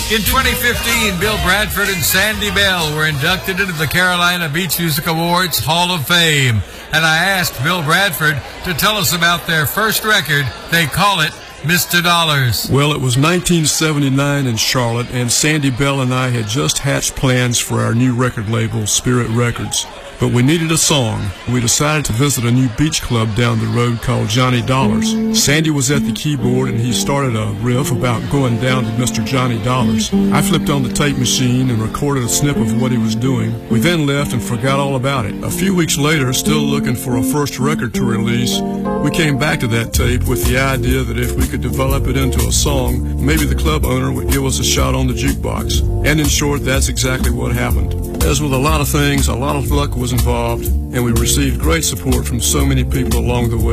In 2015, Bill Bradford and Sandy Bell were inducted into the Carolina Beach Music Awards Hall of Fame. And I asked Bill Bradford to tell us about their first record. They call it Mr. Dollars. Well, it was 1979 in Charlotte, and Sandy Bell and I had just hatched plans for our new record label, Spirit Records. But we needed a song. We decided to visit a new beach club down the road called Johnny Dollars. Sandy was at the keyboard, and he started a riff about going down to Mr. Johnny Dollars. I flipped on the tape machine and recorded a snip of what he was doing. We then left and forgot all about it. A few weeks later, still looking for a first record to release, we came back to that tape with the idea that if we could develop it into a song, maybe the club owner would give us a shot on the jukebox. And in short, that's exactly what happened. As with a lot of things, a lot of luck was involved, and we received great support from so many people along the way.